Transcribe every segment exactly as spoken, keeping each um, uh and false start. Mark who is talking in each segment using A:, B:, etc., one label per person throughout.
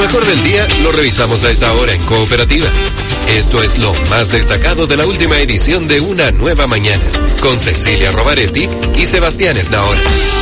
A: mejor del día lo revisamos a esta hora en Cooperativa. Esto es lo más destacado de la última edición de Una Nueva Mañana, con Cecilia Rovaretti y Sebastián Esnaola.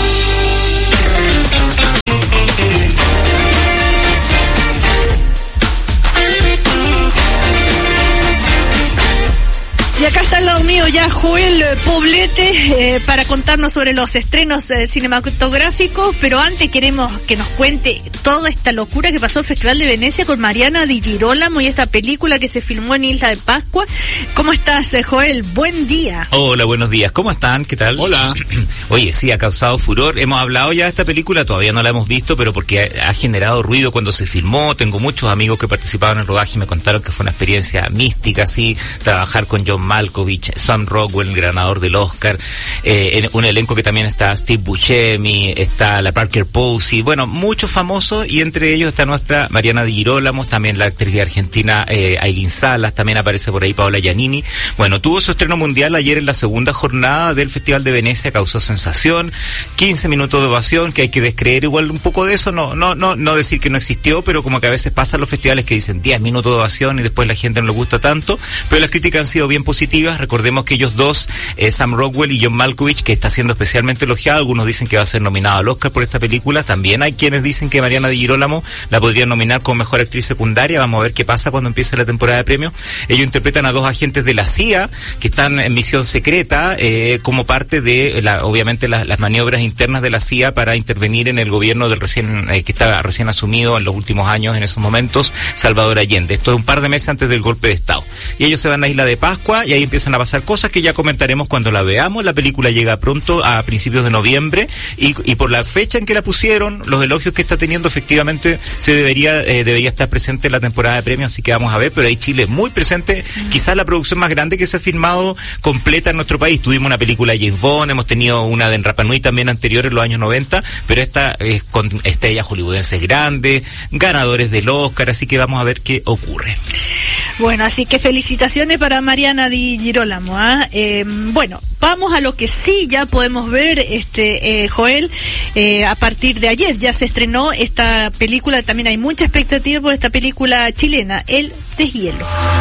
B: Y acá está al lado mío ya Joel Poblete eh, para contarnos sobre los estrenos eh, cinematográficos, pero antes queremos que nos cuente toda esta locura que pasó el Festival de Venecia con Mariana Di Girolamo y esta película que se filmó en Isla de Pascua. ¿Cómo estás, eh, Joel? Buen día.
C: Hola, buenos días. ¿Cómo están? ¿Qué tal?
D: Hola.
C: Oye, sí, ha causado furor. Hemos hablado ya de esta película, todavía no la hemos visto, pero porque ha, ha generado ruido cuando se filmó. Tengo muchos amigos que participaban en el rodaje y me contaron que fue una experiencia mística, así, trabajar con John Malkovich, Sam Rockwell, el ganador del Oscar, eh, en un elenco que también está Steve Buscemi, está la Parker Posey, bueno, muchos famosos, y entre ellos está nuestra Mariana Di Girolamo, también la actriz argentina eh, Ailín Salas, también aparece por ahí Paola Giannini. Bueno, tuvo su estreno mundial ayer en la segunda jornada del Festival de Venecia, causó sensación, quince minutos de ovación, que hay que descreer igual un poco de eso, no no no no decir que no existió, pero como que a veces pasan los festivales que dicen diez minutos de ovación y después la gente no le gusta tanto, pero las críticas han sido bien positivas. Recordemos que ellos dos, eh, Sam Rockwell y John Malkovich, que está siendo especialmente elogiado, algunos dicen que va a ser nominado al Oscar por esta película, también hay quienes dicen que Mariana Di Girolamo la podrían nominar como mejor actriz secundaria. Vamos a ver qué pasa cuando empiece la temporada de premios. Ellos interpretan a dos agentes de la C I A que están en misión secreta eh, como parte de, la, obviamente, la, las maniobras internas de la C I A para intervenir en el gobierno del recién eh, que estaba recién asumido en los últimos años, en esos momentos, Salvador Allende. Esto es un par de meses antes del golpe de Estado. Y ellos se van a Isla de Pascua y ahí empiezan a pasar cosas que ya comentaremos cuando la veamos. La película llega pronto, a principios de noviembre, y, y por la fecha en que la pusieron, los elogios que está teniendo, efectivamente se debería eh, debería estar presente en la temporada de premios, así que vamos a ver, pero ahí Chile muy presente, mm. quizás la producción más grande que se ha filmado completa en nuestro país. Tuvimos una película de James Bond, hemos tenido una de Rapa Nui también anterior en los años noventa, pero esta es con estrellas hollywoodenses grandes, ganadores del Oscar, así que vamos a ver qué ocurre.
B: Bueno, así que felicitaciones para Mariana Di Girolamo, ¿eh? Eh, bueno, vamos a lo que sí ya podemos ver, este eh, Joel, eh, a partir de ayer ya se estrenó esta película, también hay mucha expectativa por esta película chilena, El Deshielo.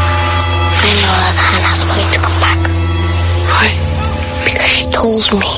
E: I know that Hannah's going to come back. Why? Because she told me.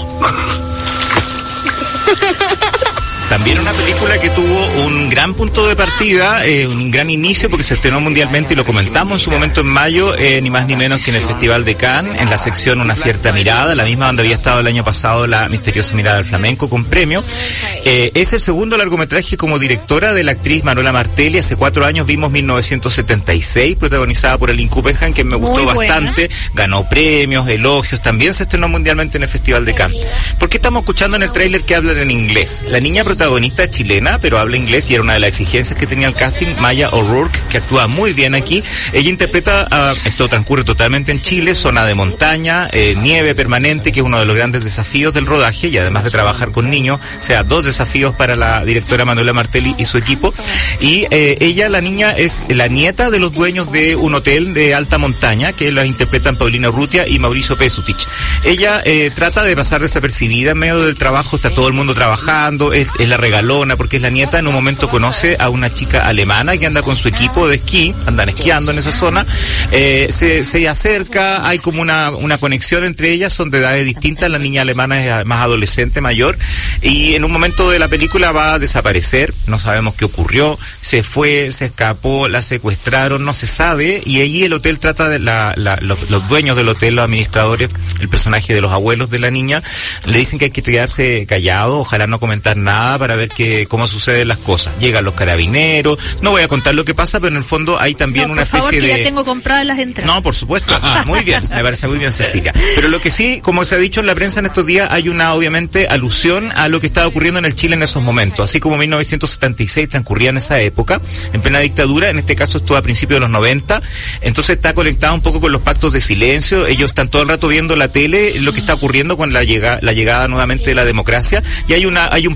C: También una película que tuvo un gran punto de partida, eh, un gran inicio porque se estrenó mundialmente y lo comentamos en su momento en mayo, eh, ni más ni menos que en el Festival de Cannes, en la sección Una Cierta Mirada, la misma donde había estado el año pasado La Misteriosa Mirada del Flamenco con premio. Eh, es el segundo largometraje como directora de la actriz Manuela Martelli. Hace cuatro años vimos mil novecientos setenta y seis, protagonizada por Aline Kuppenheim, que me gustó Muy bastante, buena. Ganó premios, elogios, también se estrenó mundialmente en el Festival de Cannes. ¿Por qué estamos escuchando en el tráiler que hablan en inglés? La niña protagonista chilena, pero habla inglés y era una de las exigencias que tenía el casting, Maya O'Rourke, que actúa muy bien aquí. Ella interpreta, uh, esto transcurre totalmente en Chile, zona de montaña, eh, nieve permanente, que es uno de los grandes desafíos del rodaje, y además de trabajar con niños, o sea, dos desafíos para la directora Manuela Martelli y su equipo. Y eh, ella, la niña, es la nieta de los dueños de un hotel de alta montaña, que la interpretan Paulina Urrutia y Mauricio Pesutich. Ella eh, trata de pasar desapercibida en medio del trabajo, está todo el mundo trabajando, es, es la regalona, porque es la nieta. En un momento conoce a una chica alemana que anda con su equipo de esquí, andan esquiando en esa zona, eh, se, se acerca, hay como una, una conexión entre ellas, son de edades distintas, la niña alemana es más adolescente, mayor, y en un momento de la película va a desaparecer, no sabemos qué ocurrió, se fue, se escapó, la secuestraron, no se sabe, y allí el hotel trata de, la, la, los, los dueños del hotel, los administradores, el personaje de los abuelos de la niña, le dicen que hay que quedarse callado, ojalá no comentar nada para ver que, cómo suceden las cosas. Llegan los carabineros, no voy a contar lo que pasa, pero en el fondo hay también
B: no,
C: una
B: por
C: especie
B: favor, que
C: de...
B: ya tengo compradas las entradas.
C: No, por supuesto. Muy bien, me parece muy bien, Cecilia. Pero lo que sí, como se ha dicho en la prensa en estos días, hay una, obviamente, alusión a lo que estaba ocurriendo en el Chile en esos momentos. Así como mil novecientos setenta y seis transcurría en esa época, en plena dictadura, en este caso estuvo a principios de los noventa, entonces está conectado un poco con los pactos de silencio, ellos están todo el rato viendo la tele, lo que está ocurriendo con la llegada, la llegada nuevamente de la democracia, y hay una, hay un paralelo que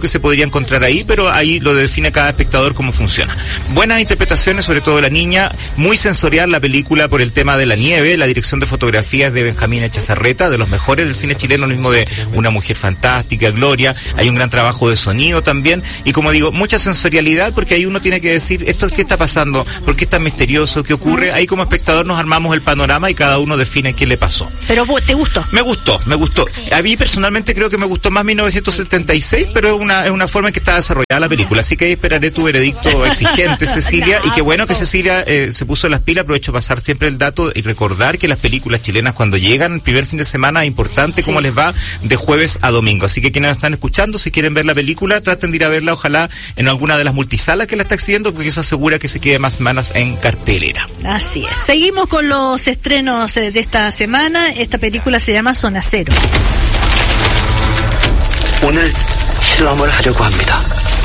C: que se podría encontrar ahí, pero ahí lo define cada espectador cómo funciona. Buenas interpretaciones, sobre todo de la niña, muy sensorial la película por el tema de la nieve, la dirección de fotografías de Benjamín Echazarreta, de los mejores del cine chileno, lo mismo de Una mujer fantástica, Gloria, hay un gran trabajo de sonido también, y como digo, mucha sensorialidad, porque ahí uno tiene que decir, esto qué está pasando, por qué es tan misterioso, qué ocurre, ahí como espectador nos armamos el panorama y cada uno define qué le pasó.
B: Pero ¿te gustó?
C: Me gustó, me gustó. A mí personalmente creo que me gustó más mil novecientos setenta y seis, pero es una, es una forma en que está desarrollada la película, así que ahí esperaré tu veredicto exigente, Cecilia, no, y qué bueno que Cecilia eh, se puso las pilas. Aprovecho pasar siempre el dato y recordar que las películas chilenas cuando llegan el primer fin de semana es importante sí. cómo les va de jueves a domingo, así que quienes están escuchando, si quieren ver la película, traten de ir a verla, ojalá en alguna de las multisalas que la está exhibiendo, porque eso asegura que se quede más semanas en cartelera.
B: Así es. Seguimos con los estrenos de esta semana. Esta película se llama Zona Cero.
D: 오늘 실험을 하려고 합니다.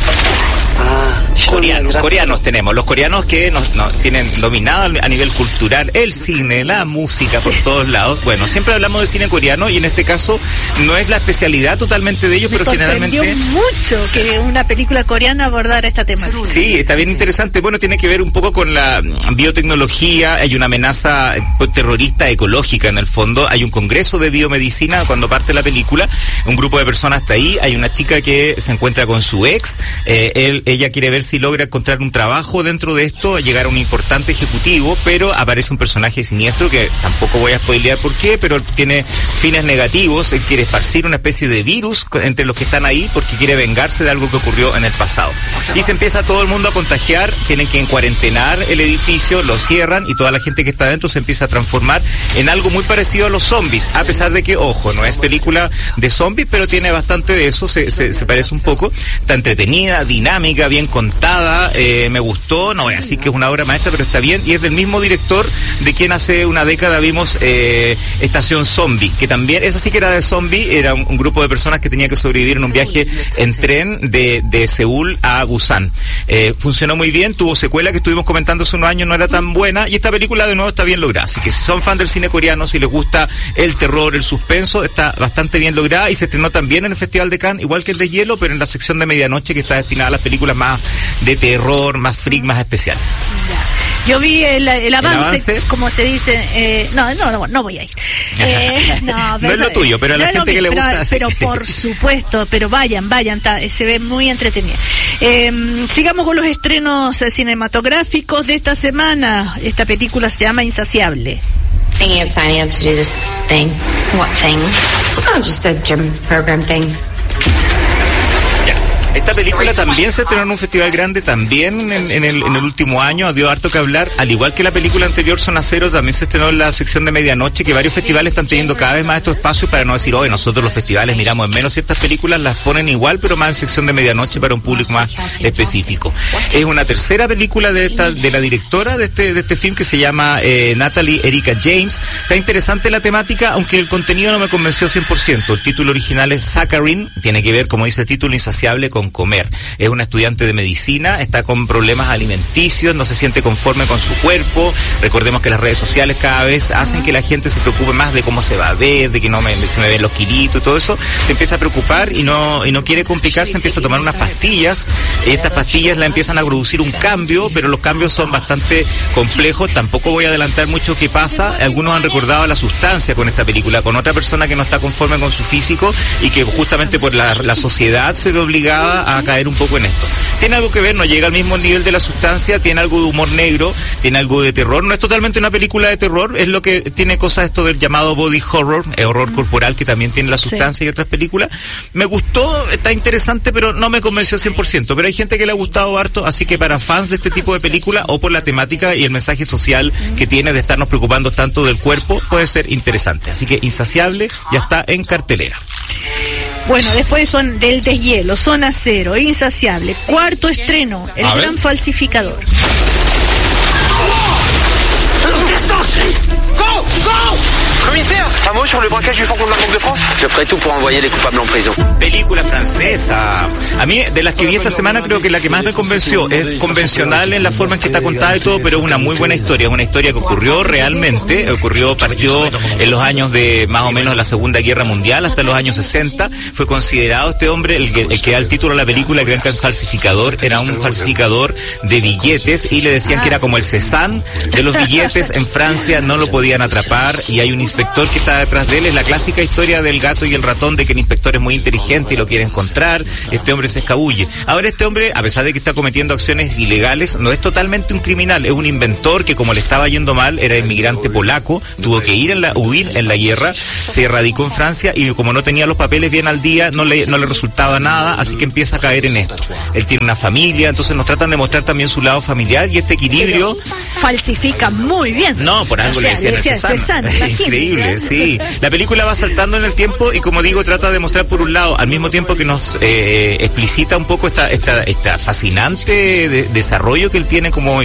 C: Coreanos, coreanos tenemos, los coreanos que nos, nos tienen dominado a nivel cultural el cine, la música por todos lados. Bueno, siempre hablamos de cine coreano y en este caso no es la especialidad totalmente de ellos,
B: Me
C: pero generalmente...
B: Me sorprendió mucho que una película coreana abordara esta temática.
C: Sí, está bien interesante. Bueno, tiene que ver un poco con la biotecnología, hay una amenaza terrorista ecológica en el fondo, hay un congreso de biomedicina cuando parte la película, un grupo de personas está ahí, hay una chica que se encuentra con su ex, eh, él, ella quiere ver si logra encontrar un trabajo dentro de esto, llegar a un importante ejecutivo, pero aparece un personaje siniestro que tampoco voy a spoilear por qué, pero tiene fines negativos, él quiere esparcir una especie de virus entre los que están ahí porque quiere vengarse de algo que ocurrió en el pasado. Y se empieza todo el mundo a contagiar, tienen que cuarentenar el edificio, lo cierran y toda la gente que está dentro se empieza a transformar en algo muy parecido a los zombies, a pesar de que, ojo, no es película de zombies, pero tiene bastante de eso, se, se, se parece un poco, está entretenida, dinámica, bien contada. Eh, me gustó, no voy a decir que es una obra maestra, pero está bien, y es del mismo director de quien hace una década vimos eh, Estación Zombie, que también, esa sí que era de zombie, era un, un grupo de personas que tenía que sobrevivir en un viaje en tren de, de Seúl a Busan. Eh, funcionó muy bien, tuvo secuela que estuvimos comentando hace unos años, no era tan buena, y esta película de nuevo está bien lograda, así que si son fan del cine coreano, si les gusta el terror, el suspenso, está bastante bien lograda, y se estrenó también en el Festival de Cannes, igual que el de Hielo, pero en la sección de medianoche que está destinada a las películas más de terror, más freak, más especiales.
B: Ya. Yo vi el, el, avance,
C: ¿El avance?
B: Como se dice, eh, no, no, no, no voy a ir. Eh, no,
C: no es lo tuyo, pero a la gente que le
B: pero,
C: gusta.
B: Pero por supuesto, pero vayan, vayan, ta, se ve muy entretenida. Eh, sigamos con los estrenos cinematográficos de esta semana. Esta película se llama Insaciable.
F: Thinking of signing up to do this thing.
E: What thing?
F: Oh, just a gym program thing.
C: Esta película también se estrenó en un festival grande, también en, en, el, en el último año, dio harto que hablar, al igual que la película anterior, Zona Cero, también se estrenó en la sección de medianoche, que varios festivales están teniendo cada vez más estos espacios para no decir, oye, nosotros los festivales miramos en menos ciertas películas, las ponen igual, pero más en sección de medianoche para un público más específico. Es una tercera película de esta, de la directora de este, de este film, que se llama eh, Natalie Erika James. Está interesante la temática, aunque el contenido no me convenció cien por ciento. El título original es Saccharine, tiene que ver, como dice el título, insaciable con comer. Es una estudiante de medicina, está con problemas alimenticios, no se siente conforme con su cuerpo. Recordemos que las redes sociales cada vez hacen que la gente se preocupe más de cómo se va a ver, de que no me, se me ven los kilitos y todo eso. Se empieza a preocupar y no y no quiere complicarse, empieza a tomar unas pastillas. Estas pastillas la empiezan a producir un cambio, pero los cambios son bastante complejos. Tampoco voy a adelantar mucho qué pasa. Algunos han recordado la sustancia con esta película, con otra persona que no está conforme con su físico y que justamente por la, la sociedad se ve obligada a caer un poco en esto. Tiene algo que ver, no llega al mismo nivel de la sustancia, tiene algo de humor negro, tiene algo de terror, no es totalmente una película de terror, es lo que tiene cosas esto del llamado body horror, el horror corporal que también tiene la sustancia sí. y otras películas. Me gustó, está interesante, pero no me convenció cien por ciento, pero hay gente que le ha gustado harto, así que para fans de este tipo de película o por la temática y el mensaje social que tiene de estarnos preocupando tanto del cuerpo, puede ser interesante. Así que Insaciable ya está en cartelera.
B: Bueno, después son del Deshielo, Zona Cero, Insaciable, cuarto estreno, El
C: A
B: Gran
C: ver.
B: Falsificador.
D: Go! Go! Commissaire, un mot sur le braquage du Faucon de la Banque de France. Je ferai tout pour envoyer les coupables en prison.
C: Película francesa. A mí, de las que vi esta semana, creo que la que más me convenció. Es convencional en la forma en que está contada y todo, pero es una muy buena historia. Es una historia que ocurrió realmente. Ocurrió, partió en los años de más o menos la Segunda Guerra Mundial, hasta los años sesenta. Fue considerado este hombre, el que, el que da el título a la película, el gran falsificador. Era un falsificador de billetes y le decían que era como el Cézanne de los billetes. En Francia no lo podían atrapar y hay un inspector que está detrás de él. Es la clásica historia del gato y el ratón, de que el inspector es muy inteligente y lo quiere encontrar. Este hombre se escabulle. Ahora este hombre, a pesar de que está cometiendo acciones ilegales, no es totalmente un criminal. Es un inventor que, como le estaba yendo mal, era inmigrante polaco, tuvo que ir en la, huir en la guerra, se radicó en Francia y como no tenía los papeles bien al día, no le, no le resultaba nada, así que empieza a caer en esto. Él tiene una familia, entonces nos tratan de mostrar también su lado familiar y este equilibrio.
B: Falsifica muy bien.
C: No, por algo
B: o sea,
C: le decían
B: le decían
C: el Cézanne.
B: Cézanne,
C: Increíble, sí. La película va saltando en el tiempo y, como digo, trata de mostrar por un lado, al mismo tiempo que nos eh, explicita un poco esta esta esta fascinante de, desarrollo que él tiene como